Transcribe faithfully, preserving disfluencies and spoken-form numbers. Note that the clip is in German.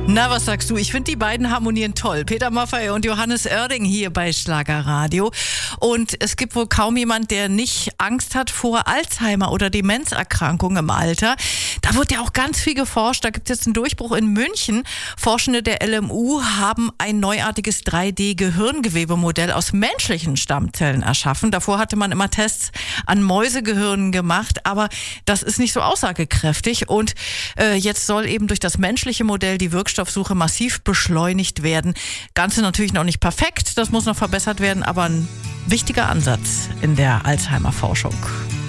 Na, was sagst du? Ich finde, die beiden harmonieren toll. Peter Maffay und Johannes Oerding hier bei Schlagerradio. Und es gibt wohl kaum jemand, der nicht Angst hat vor Alzheimer oder Demenzerkrankungen im Alter. Da wird ja auch ganz viel geforscht. Da gibt es jetzt einen Durchbruch in München. Forschende der L M U haben ein neuartiges drei D-Gehirngewebemodell aus menschlichen Stammzellen erschaffen. Davor hatte man immer Tests an Mäusegehirnen gemacht, aber das ist nicht so aussagekräftig. Und äh, jetzt soll eben durch das menschliche Modell die Wirkstoffsuche massiv beschleunigt werden. Ganze natürlich noch nicht perfekt, das muss noch verbessert werden, aber ein wichtiger Ansatz in der Alzheimer-Forschung.